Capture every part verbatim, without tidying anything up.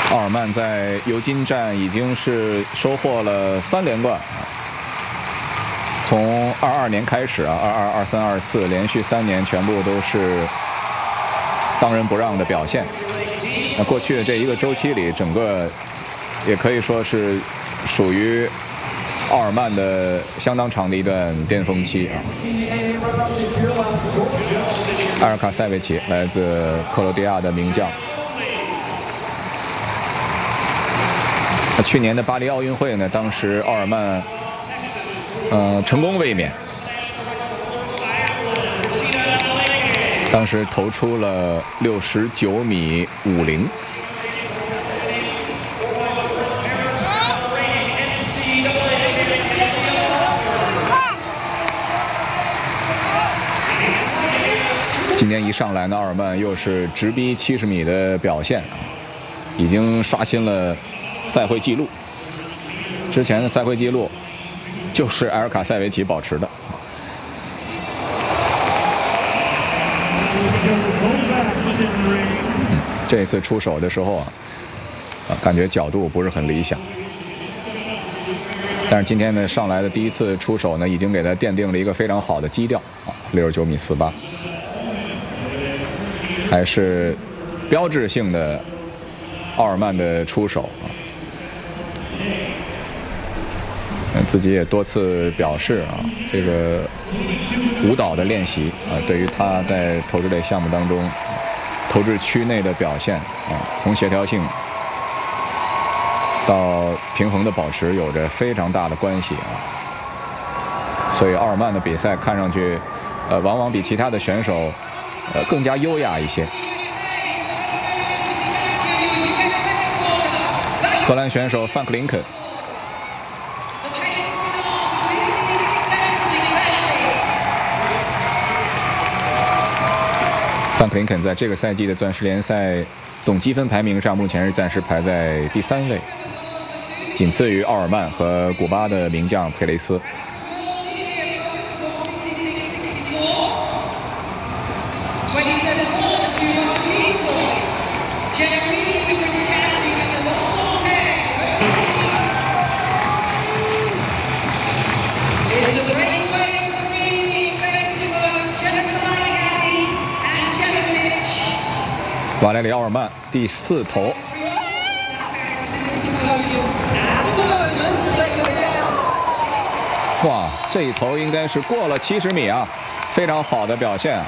奥尔曼在尤金站已经是收获了三连冠，从二二年开始啊，二二、二三、二四连续三年全部都是当仁不让的表现。那过去的这一个周期里，整个也可以说是属于奥尔曼的相当长的一段巅峰期啊。埃尔卡塞维奇来自克罗地亚的名将。去年的巴黎奥运会呢，当时奥尔曼呃成功卫冕，当时投出了六十九米五零。今年一上来呢，奥尔曼又是直逼七十米的表现，已经刷新了赛会纪录。之前的赛会纪录就是埃尔卡塞维奇保持的。嗯，这次出手的时候啊，啊，感觉角度不是很理想。但是今天呢，上来的第一次出手呢，已经给他奠定了一个非常好的基调啊，六十九米四八。还是标志性的奥尔曼的出手啊，自己也多次表示啊，这个舞蹈的练习啊，对于他在投掷类项目当中投掷区内的表现啊，从协调性到平衡的保持有着非常大的关系啊。所以奥尔曼的比赛看上去，呃，往往比其他的选手。呃，更加优雅一些。荷兰选手范克林肯，范克林肯在这个赛季的钻石联赛总积分排名上，目前是暂时排在第三位，仅次于奥尔曼和古巴的名将佩雷斯。瓦莱里奥尔曼第四投，哇，这一投应该是过了七十米啊，非常好的表现。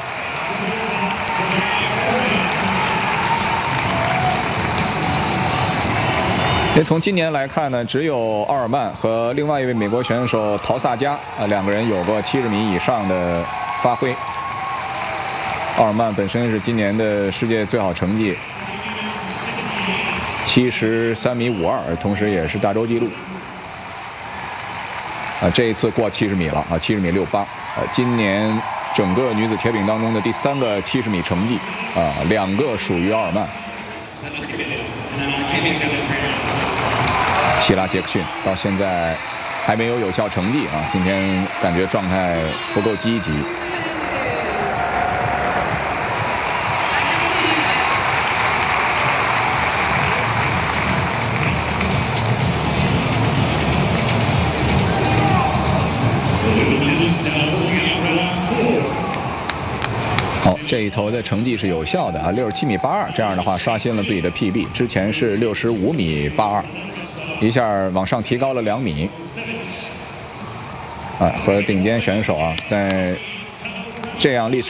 那从今年来看呢，只有奥尔曼和另外一位美国选手陶萨加啊，两个人有过七十米以上的发挥。奥尔曼本身是今年的世界最好成绩，七十三米五二，同时也是大洲纪录。啊，这一次过七十米了啊，七十米六八。呃，今年整个女子铁饼当中的第三个七十米成绩啊，两个属于奥尔曼。希拉杰克逊到现在还没有有效成绩啊，今天感觉状态不够积极。好，这一投的成绩是有效的啊，六十七米八二，这样的话刷新了自己的 P B， 之前是六十五米八二，一下往上提高了两米。啊，和顶尖选手啊，在这样历史。